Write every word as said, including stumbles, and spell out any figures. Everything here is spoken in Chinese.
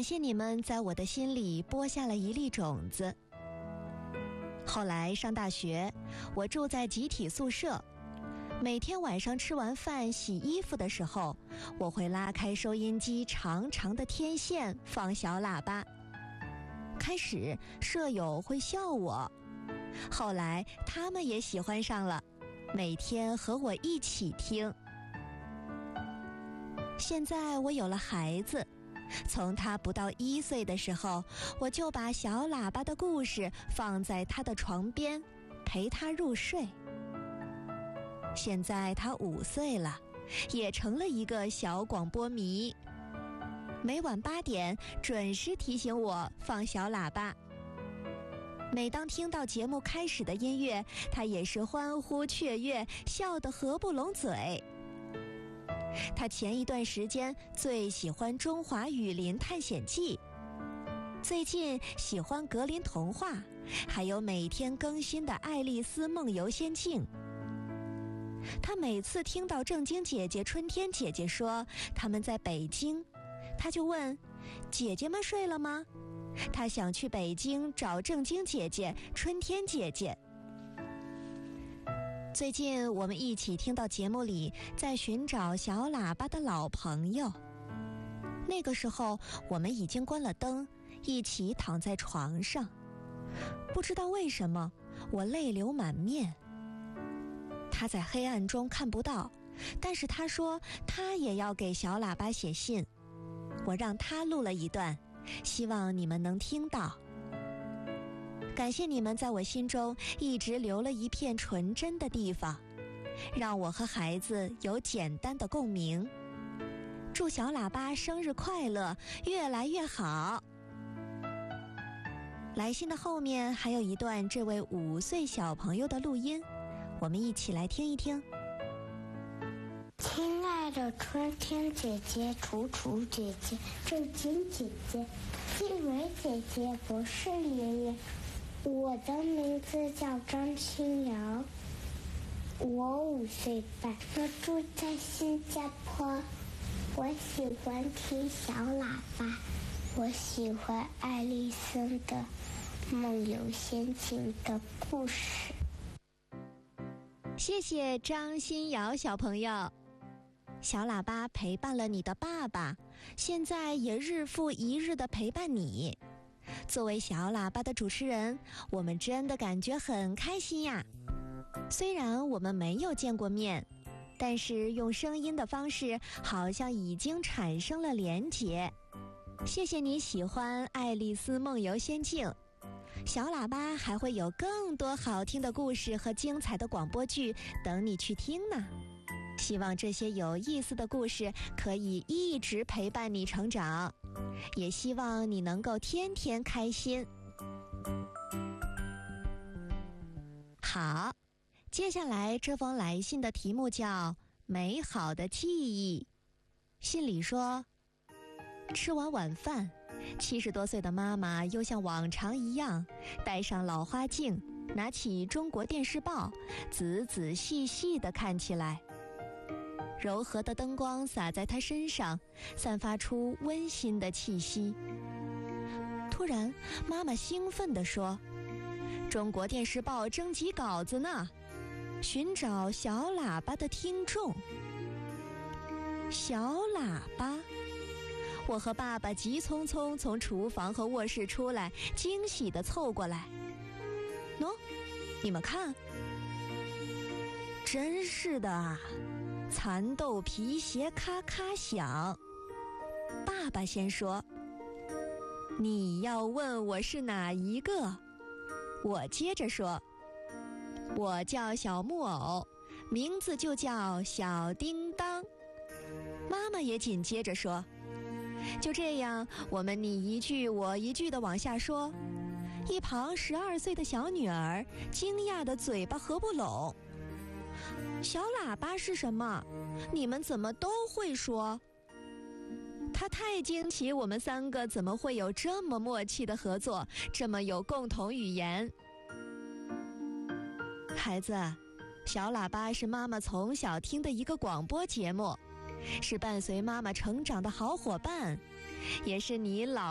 感谢你们在我的心里播下了一粒种子。后来上大学，我住在集体宿舍，每天晚上吃完饭洗衣服的时候，我会拉开收音机长长的天线放小喇叭。开始舍友会笑我，后来他们也喜欢上了，每天和我一起听。现在我有了孩子，从他不到一岁的时候，我就把小喇叭的故事放在他的床边，陪他入睡。现在他五岁了，也成了一个小广播迷。每晚八点准时提醒我放小喇叭。每当听到节目开始的音乐，他也是欢呼雀跃，笑得合不拢嘴。他前一段时间最喜欢《中华雨林探险记》，最近喜欢格林童话，还有每天更新的《爱丽丝梦游仙境》。他每次听到正经姐姐、春天姐姐说他们在北京，他就问：姐姐们睡了吗？他想去北京找正经姐姐、春天姐姐。最近我们一起听到节目里在寻找小喇叭的老朋友，那个时候我们已经关了灯，一起躺在床上。不知道为什么我泪流满面。他在黑暗中看不到，但是他说他也要给小喇叭写信，我让他录了一段，希望你们能听到。感谢你们在我心中一直留了一片纯真的地方，让我和孩子有简单的共鸣。祝小喇叭生日快乐，越来越好。来信的后面还有一段这位五岁小朋友的录音，我们一起来听一听。 亲爱的春天姐姐、楚楚姐姐、正经姐姐、静蕊姐姐、博士爷爷，我的名字叫张清瑶，我五岁半，我住在新加坡。我喜欢听小喇叭，我喜欢爱丽丝的梦游仙境的故事。 谢谢张新瑶小朋友。小喇叭陪伴了你的爸爸，现在也日复一日地陪伴你。作为小喇叭的主持人，我们真的感觉很开心呀。虽然我们没有见过面，但是用声音的方式好像已经产生了连结。谢谢你喜欢《爱丽丝梦游仙境》，小喇叭还会有更多好听的故事和精彩的广播剧等你去听呢。希望这些有意思的故事可以一直陪伴你成长，也希望你能够天天开心。好，接下来这封来信的题目叫美好的记忆。信里说，吃完晚饭，七十多岁的妈妈又像往常一样戴上老花镜，拿起中国电视报，仔仔细细地看起来。柔和的灯光洒在她身上，散发出温馨的气息。突然，妈妈兴奋地说：中国电视报征集稿子呢，寻找小喇叭的听众。小喇叭，我和爸爸急匆匆从厨房和卧室出来，惊喜地凑过来。喏，你们看，真是的啊，蚕豆皮鞋咔咔响。爸爸先说，你要问我是哪一个？我接着说，我叫小木偶，名字就叫小叮当。妈妈也紧接着说。就这样，我们你一句我一句地往下说。一旁十二岁的小女儿惊讶的嘴巴合不拢。小喇叭是什么？你们怎么都会说？她太惊奇，我们三个怎么会有这么默契的合作，这么有共同语言？孩子，小喇叭是妈妈从小听的一个广播节目，是伴随妈妈成长的好伙伴，也是你老